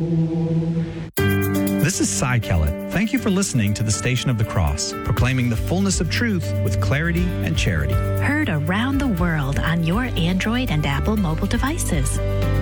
This is Cy Kellett. Thank you for listening to the Station of the Cross, proclaiming the fullness of truth with clarity and charity. Heard around the world on your Android and Apple mobile devices.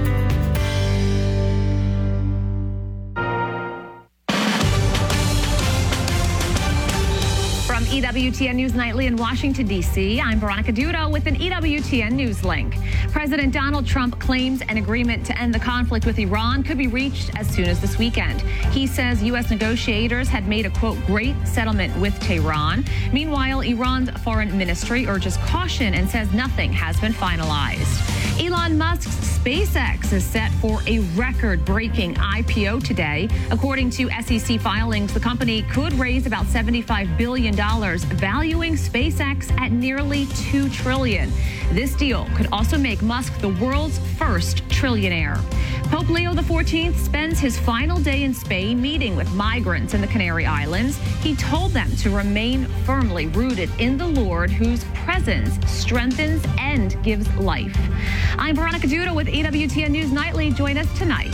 From EWTN News Nightly in Washington, D.C., I'm Veronica Dudo with an EWTN News link. President Donald Trump claims an agreement to end the conflict with Iran could be reached as soon as this weekend. He says U.S. negotiators had made a, quote, great settlement with Tehran. Meanwhile, Iran's foreign ministry urges caution and says nothing has been finalized. Elon Musk's SpaceX is set for a record-breaking IPO today. According to SEC filings, the company could raise about $75 billion, valuing SpaceX at nearly $2 trillion. This deal could also make Musk the world's first trillionaire. Pope Leo XIV spends his final day in Spain meeting with migrants in the Canary Islands. He told them to remain firmly rooted in the Lord, whose presence strengthens and gives life. I'm Veronica Dudo with EWTN News Nightly. Join us tonight.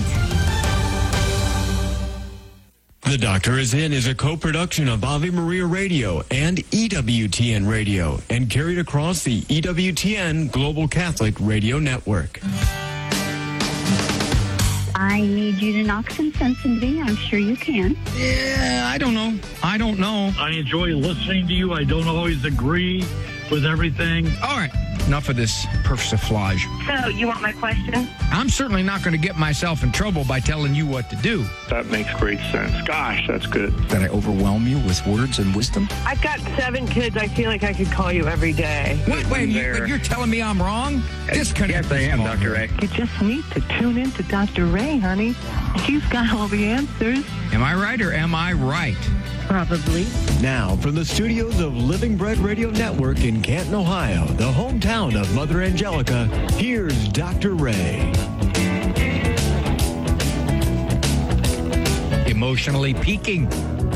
The Doctor Is In is a co-production of Ave Maria Radio and EWTN Radio and carried across the EWTN Global Catholic Radio Network. I need you to knock some sense into me. I'm sure you can. Yeah, I don't know. I enjoy listening to you. I don't always agree with everything. All right, enough of this persiflage. So, you want my question? I'm certainly not going to get myself in trouble by telling you what to do. That makes great sense. Gosh, that's good. Did I overwhelm you with words and wisdom? I've got 7 kids. I feel like I could call you every day. Wait, you're telling me I'm wrong? Disconnect. Yes, I am, Dr. Ray. You just need to tune in to Dr. Ray, honey. He's got all the answers. Am I right or am I right? Probably. Now, from the studios of Living Bread Radio Network in Canton, Ohio, the hometown of Mother Angelica, here's Dr. Ray. Emotionally peaking.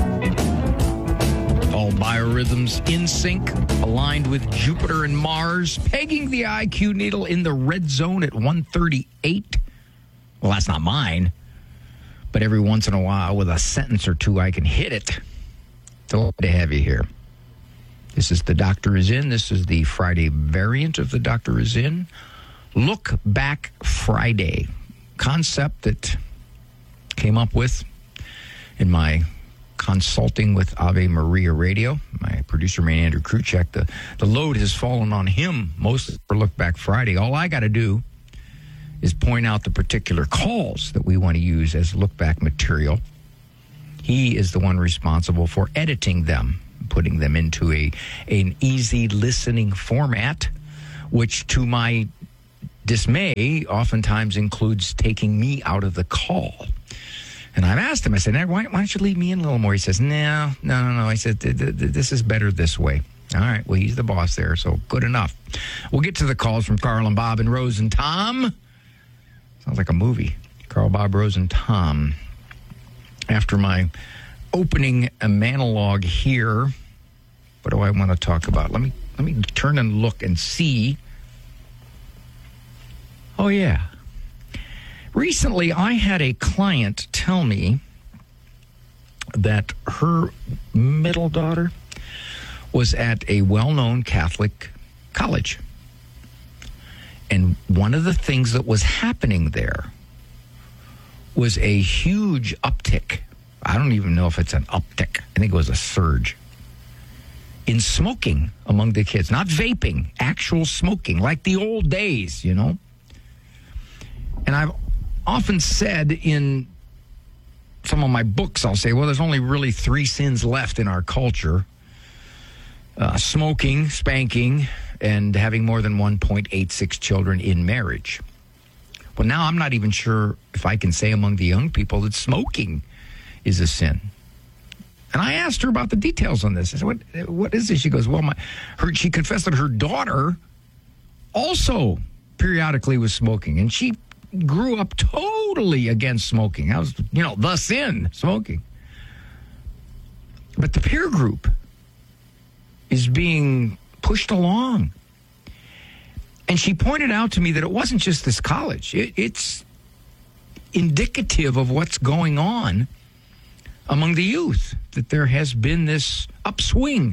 All biorhythms in sync, aligned with Jupiter and Mars, pegging the IQ needle in the red zone at 138. Well, that's not mine. But every once in a while, with a sentence or two, I can hit it. Delighted to have you here. This is The Doctor Is In. This is the Friday variant of The Doctor Is In. Look Back Friday. Concept that came up with in my consulting with Ave Maria Radio. My producer, man, Andrew Kruchek. The load has fallen on him most for Look Back Friday. All I got to do is point out the particular calls that we want to use as look back material. He is the one responsible for editing them, putting them into an easy listening format, which to my dismay oftentimes includes taking me out of the call. And I've asked him, I said, why don't you leave me in a little more? He says, no. I said, this is better this way. All right, well, he's the boss there, so good enough. We'll get to the calls from Carl and Bob and Rose and Tom. Sounds like a movie. Carl, Bob, Rose, and Tom. After my opening monologue here, what do I want to talk about? Let me turn and look and see. Oh, yeah. Recently, I had a client tell me that her middle daughter was at a well-known Catholic college. And one of the things that was happening there was a huge uptick. I don't even know if it's an uptick. I think it was a surge in smoking among the kids. Not vaping, actual smoking, like the old days, you know. And I've often said in some of my books, I'll say, well, there's only really 3 sins left in our culture. Smoking, spanking, and having more than 1.86 children in marriage. Well, now I'm not even sure if I can say among the young people that smoking is a sin. And I asked her about the details on this. I said, what is this? She goes, well, she confessed that her daughter also periodically was smoking, and she grew up totally against smoking. That was, the sin, smoking. But the peer group is being pushed along. And she pointed out to me that it wasn't just this college. It's indicative of what's going on among the youth, that there has been this upswing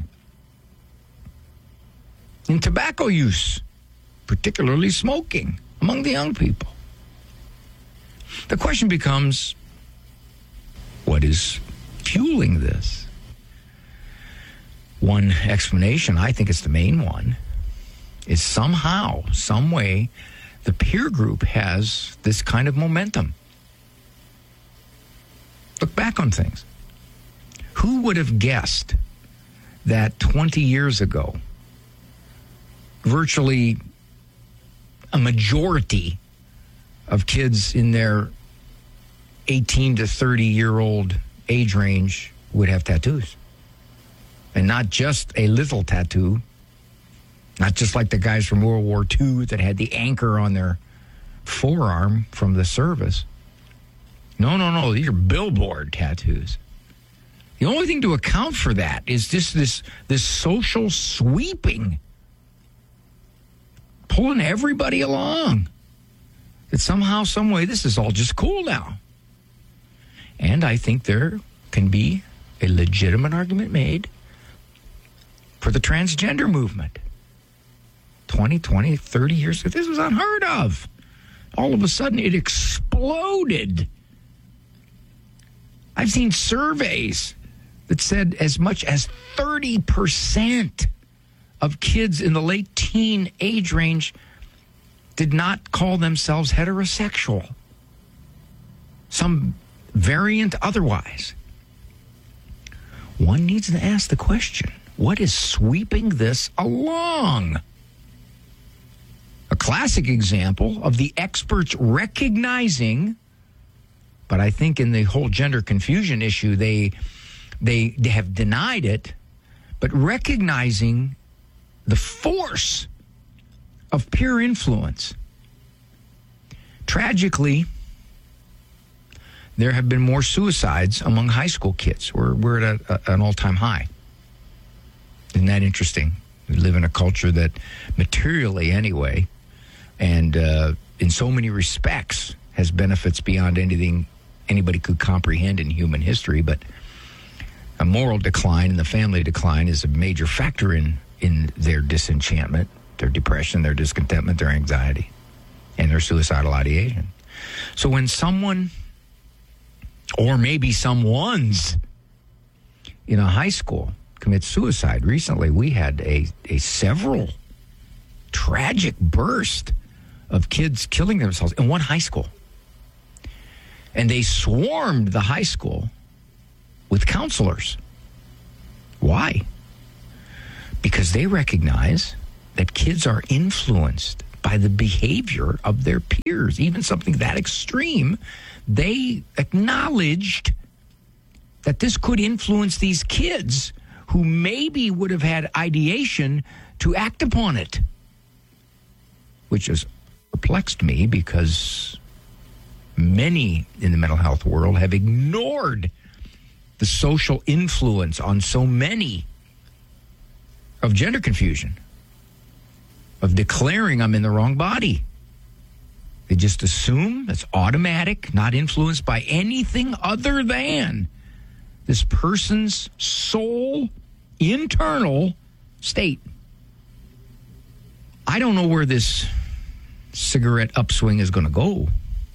in tobacco use, particularly smoking, among the young people. The question becomes, what is fueling this? One explanation, I think it's the main one, is somehow, some way, the peer group has this kind of momentum. Look back on things. Who would have guessed that 20 years ago, virtually a majority of kids in their 18 to 30-year-old age range would have tattoos? And not just a little tattoo, not just like the guys from World War II that had the anchor on their forearm from the service. No. These are billboard tattoos. The only thing to account for that is just this social sweeping, pulling everybody along. That somehow, some way, this is all just cool now. And I think there can be a legitimate argument made for the transgender movement. 20, 30 years ago, this was unheard of. All of a sudden, it exploded. I've seen surveys that said as much as 30% of kids in the late teen age range did not call themselves heterosexual. Some variant otherwise. One needs to ask the question, what is sweeping this along? A classic example of the experts recognizing, but I think in the whole gender confusion issue, they have denied it, but recognizing the force of peer influence. Tragically, there have been more suicides among high school kids. We're at an all-time high. Isn't that interesting? We live in a culture that materially anyway, and in so many respects, has benefits beyond anything anybody could comprehend in human history, but a moral decline and the family decline is a major factor in their disenchantment, their depression, their discontentment, their anxiety, and their suicidal ideation. So when someone, or maybe someone's in a high school commits suicide, recently we had a several tragic burst of kids killing themselves in one high school. And they swarmed the high school with counselors. Why? Because they recognize that kids are influenced by the behavior of their peers, even something that extreme. They acknowledged that this could influence these kids who maybe would have had ideation to act upon it, which has perplexed me because many in the mental health world have ignored the social influence on so many of gender confusion, of declaring I'm in the wrong body. They just assume it's automatic, not influenced by anything other than this person's soul, internal state. I don't know where this cigarette upswing is going to go.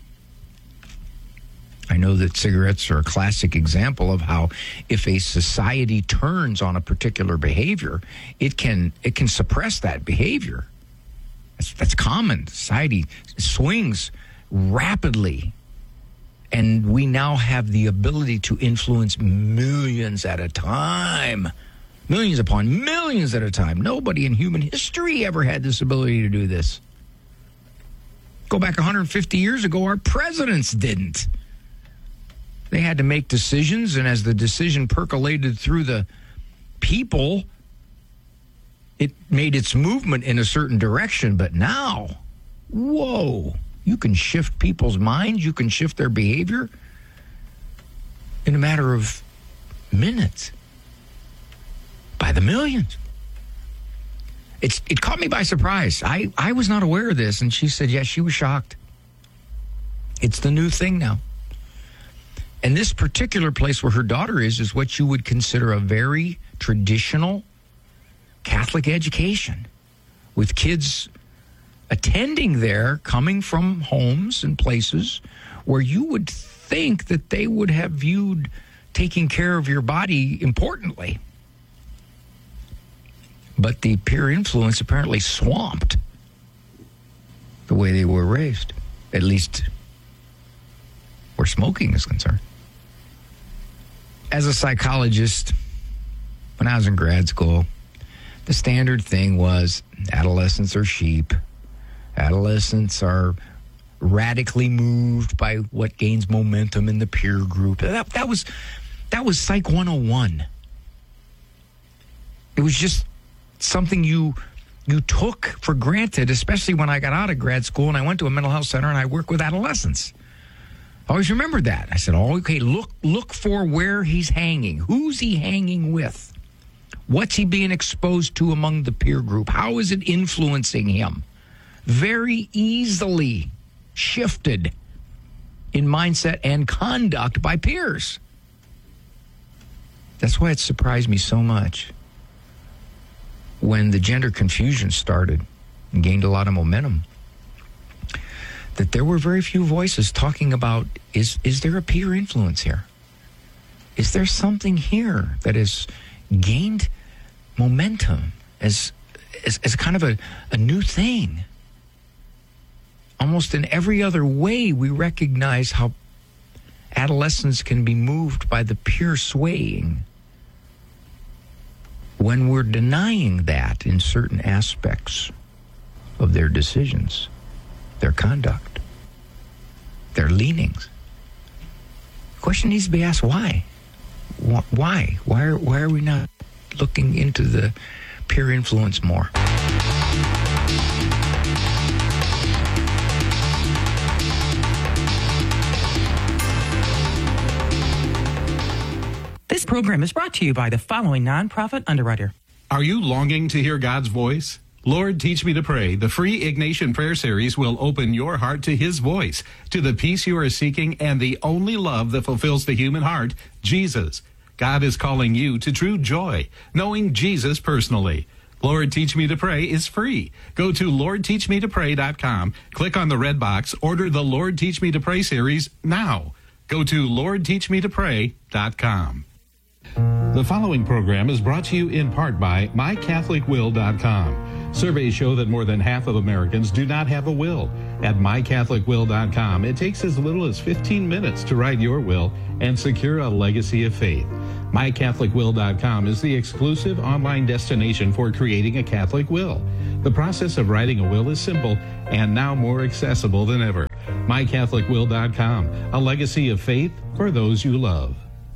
I know that cigarettes are a classic example of how if a society turns on a particular behavior, it can suppress that behavior. That's common. Society swings rapidly. And we now have the ability to influence millions at a time. Millions upon millions at a time. Nobody in human history ever had this ability to do this. Go back 150 years ago, our presidents didn't. They had to make decisions, and as the decision percolated through the people, it made its movement in a certain direction. But now, whoa, you can shift people's minds, you can shift their behavior in a matter of minutes, by the millions. It caught me by surprise. I was not aware of this, and she said, yes, she was shocked. It's the new thing now. And this particular place where her daughter is what you would consider a very traditional Catholic education, with kids attending there, coming from homes and places where you would think that they would have viewed taking care of your body importantly. But the peer influence apparently swamped the way they were raised, at least where smoking is concerned. As a psychologist, when I was in grad school, the standard thing was adolescents are sheep. Adolescents are radically moved by what gains momentum in the peer group. That was Psych 101. It was just something you took for granted, especially when I got out of grad school and I went to a mental health center and I worked with adolescents. I always remembered that. I said, oh, okay, look for where he's hanging. Who's he hanging with? What's he being exposed to among the peer group? How is it influencing him? Very easily shifted in mindset and conduct by peers. That's why it surprised me so much when the gender confusion started and gained a lot of momentum, that there were very few voices talking about, is there a peer influence here? Is there something here that has gained momentum as kind of a new thing? Almost in every other way, we recognize how adolescents can be moved by the peer swaying when we're denying that in certain aspects of their decisions, their conduct, their leanings. The question needs to be asked, why? Why? Why are we not looking into the peer influence more? This program is brought to you by the following nonprofit underwriter. Are you longing to hear God's voice? Lord, Teach Me to Pray, the free Ignatian Prayer Series, will open your heart to His voice, to the peace you are seeking, and the only love that fulfills the human heart, Jesus. God is calling you to true joy, knowing Jesus personally. Lord, Teach Me to Pray is free. Go to LordTeachMeToPray.com, click on the red box, order the Lord, Teach Me to Pray series now. Go to LordTeachMeToPray.com. The following program is brought to you in part by MyCatholicWill.com. Surveys show that more than half of Americans do not have a will. At MyCatholicWill.com, it takes as little as 15 minutes to write your will and secure a legacy of faith. MyCatholicWill.com is the exclusive online destination for creating a Catholic will. The process of writing a will is simple and now more accessible than ever. MyCatholicWill.com, a legacy of faith for those you love.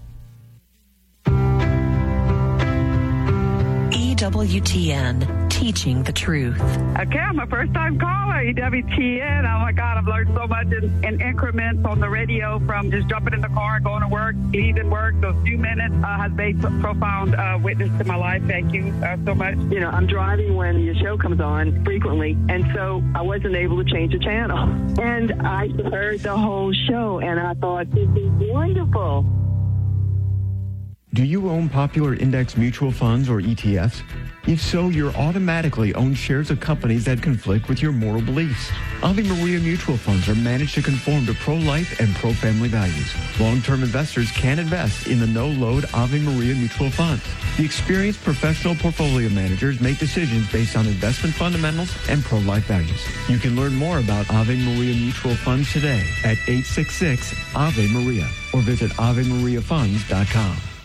EWTN, teaching the truth. Okay, I'm a first-time caller, EWTN. Oh, my God, I've learned so much in increments on the radio, from just jumping in the car and going to work, leaving work. Those few minutes has made profound witness to my life. Thank you so much. You know, I'm driving when your show comes on frequently, and so I wasn't able to change the channel. And I heard the whole show, and I thought, this is wonderful. Do you own popular index mutual funds or ETFs? If so, you're automatically own shares of companies that conflict with your moral beliefs. Ave Maria mutual funds are managed to conform to pro-life and pro-family values. Long-term investors can invest in the no-load Ave Maria mutual funds. The experienced professional portfolio managers make decisions based on investment fundamentals and pro-life values. You can learn more about Ave Maria mutual funds today at 866-AVE-MARIA or visit AveMariaFunds.com.